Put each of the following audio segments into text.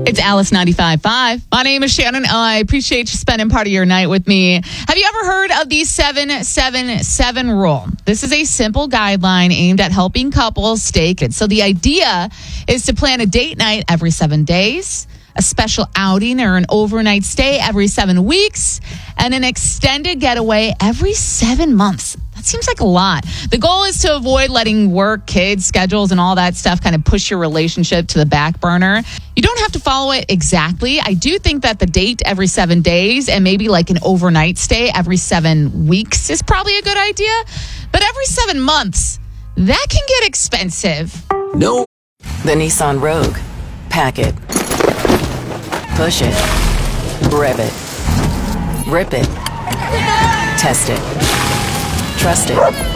It's Alice 95.5. My name is Shannon. I appreciate you spending part of your night with me. Have you ever heard of the 777 rule? This is a simple guideline aimed at helping couples stay good. So the idea is to plan a date night every 7 days, a special outing or an overnight stay every 7 weeks, and an extended getaway every 7 months. That seems like a lot. The goal is to avoid letting work, kids, schedules, and all that stuff kind of push your relationship to the back burner. You don't have to follow it exactly. I do think that the date every 7 days and maybe like an overnight stay every 7 weeks is probably a good idea. But every 7 months, that can get expensive. No. The Nissan Rogue. Pack it. Push it. Rev it. Rip it. Test it. Trust it.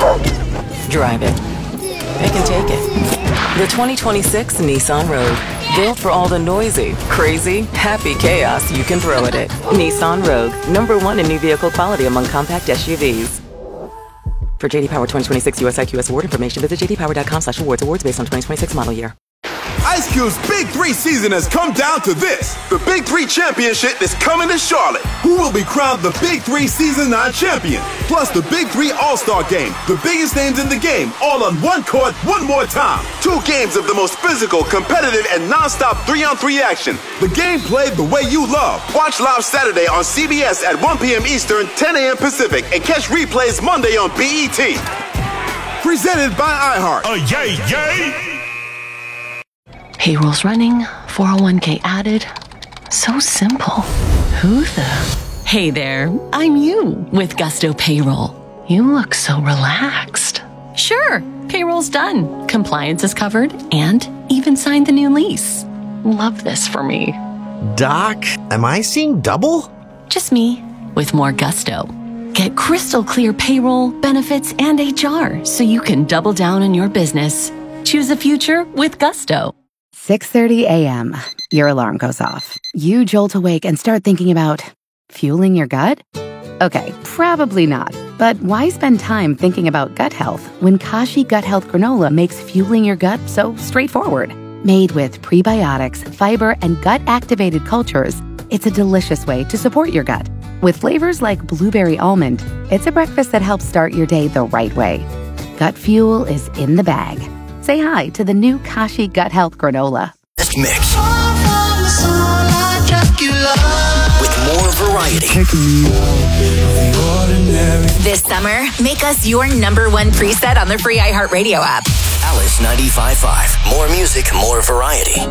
Drive it. Pick and take it. The 2026 Nissan Rogue. Built for all the noisy, crazy, happy chaos you can throw at it. Nissan Rogue. #1 in new vehicle quality among compact SUVs. For JD Power 2026 US IQS award information, visit jdpower.com/awards. Awards based on 2026 model year. Ice Cube's Big 3 season has come down to this. The Big 3 Championship is coming to Charlotte. Who will be crowned the Big 3 Season 9 champion? Plus the Big 3 All-Star Game. The biggest names in the game, all on one court, one more time. 2 games of the most physical, competitive, and non-stop 3-on-3 action. The game played the way you love. Watch live Saturday on CBS at 1 p.m. Eastern, 10 a.m. Pacific, and catch replays Monday on BET. Presented by iHeart. Yay, yay! Payroll's running, 401k added. So simple. Who the? Hey there, I'm you with Gusto Payroll. You look so relaxed. Sure, payroll's done. Compliance is covered and even signed the new lease. Love this for me. Doc, am I seeing double? Just me with more gusto. Get crystal clear payroll, benefits, and HR so you can double down on your business. Choose a future with Gusto. 6:30 a.m. Your alarm goes off. You jolt awake and start thinking about fueling your gut? Okay, probably not. But why spend time thinking about gut health when Kashi Gut Health Granola makes fueling your gut so straightforward? Made with prebiotics, fiber, and gut-activated cultures, it's a delicious way to support your gut. With flavors like blueberry almond, it's a breakfast that helps start your day the right way. Gut fuel is in the bag. Say hi to the new Kashi Gut Health Granola. Mix. With more variety. This summer, make us your #1 preset on the free iHeartRadio app. Alice 95.5. More music, more variety.